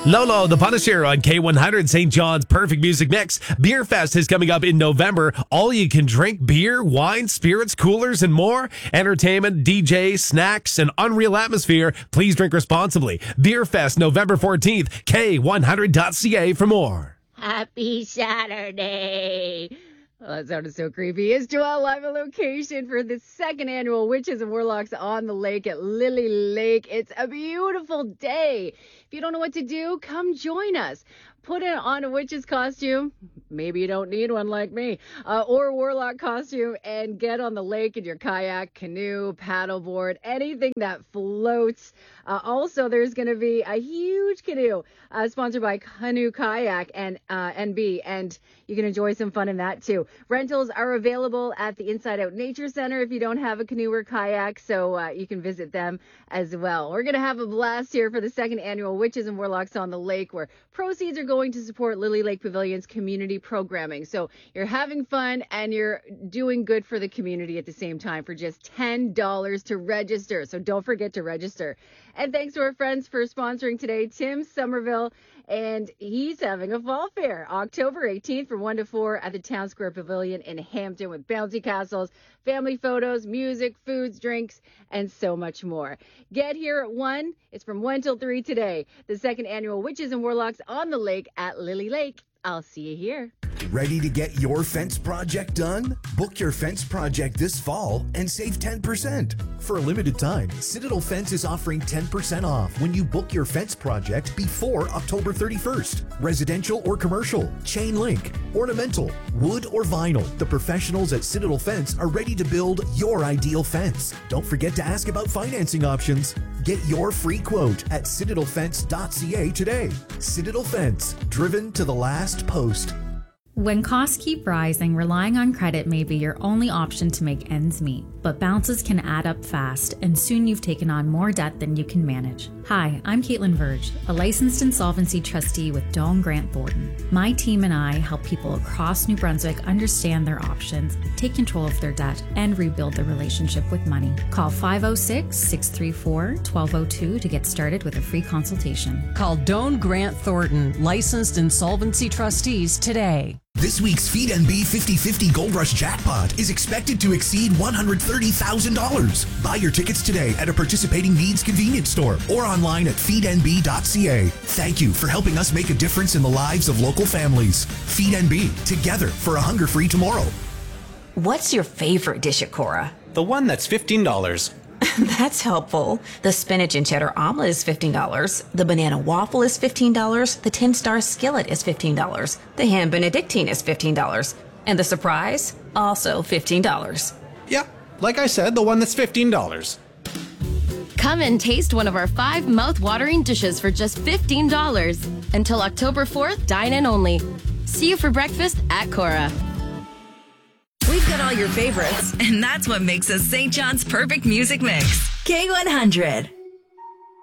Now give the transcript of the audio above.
Lolo, the Punisher on K100, St. John's Perfect Music Mix. Beer Fest is coming up in November. All you can drink beer, wine, spirits, coolers, and more. Entertainment, DJ, snacks, and unreal atmosphere. Please drink responsibly. Beer Fest, November 14th. K100.ca for more. Happy Saturday. Oh, that sounded so creepy. It's Joelle live on location for the second annual Witches and Warlocks on the Lake at Lily Lake. It's a beautiful day. If you don't know what to do, come join us. Put it on a witch's costume. Maybe you don't need one like me. Or a warlock costume and get on the lake in your kayak, canoe, paddleboard, anything that floats. Also, there's going to be a huge canoe sponsored by Canoe Kayak and NB, and you can enjoy some fun in that too. Rentals are available at the Inside Out Nature Center if you don't have a canoe or kayak, so you can visit them as well. We're going to have a blast here for the second annual Witches and Warlocks on the Lake, where proceeds are going to support Lily Lake Pavilion's community programming. So you're having fun and you're doing good for the community at the same time for just $10 to register. So don't forget to register. And thanks to our friends for sponsoring today, Tim Somerville, and he's having a fall fair October 18th from 1 to 4 at the Town Square Pavilion in Hampton with bouncy castles, family photos, music, foods, drinks, and so much more. Get here at 1. It's from 1 till 3 today. The second annual Witches and Warlocks on the Lake at Lily Lake. I'll see you here. Ready to get your fence project done? Book your fence project this fall and save 10%. For a limited time, Citadel Fence is offering 10% off when you book your fence project before October 31st. Residential or commercial, chain link, ornamental, wood or vinyl. The professionals at Citadel Fence are ready to build your ideal fence. Don't forget to ask about financing options. Get your free quote at citadelfence.ca today. Citadel Fence, driven to the last post. When costs keep rising, relying on credit may be your only option to make ends meet. But bounces can add up fast, and soon you've taken on more debt than you can manage. Hi, I'm Caitlin Verge, a licensed insolvency trustee with Doan Grant Thornton. My team and I help people across New Brunswick understand their options, take control of their debt, and rebuild their relationship with money. Call 506-634-1202 to get started with a free consultation. Call Doan Grant Thornton, licensed insolvency trustees today. This week's Feed NB 50/50 Gold Rush Jackpot is expected to exceed $130,000. Buy your tickets today at a participating Needs convenience store or online at feednb.ca. Thank you for helping us make a difference in the lives of local families. Feed NB, together for a hunger-free tomorrow. What's your favorite dish at Cora? The one that's $15. That's helpful. The spinach and cheddar omelet is $15. The banana waffle is $15. The 10-star skillet is $15. The ham benedictine is $15. And the surprise? Also $15. Yeah, like I said, the one that's $15. Come and taste one of our 5 mouth-watering dishes for just $15. Until October 4th, dine in only. See you for breakfast at Cora. We've got all your favorites, and that's what makes us St. John's Perfect Music Mix. K100.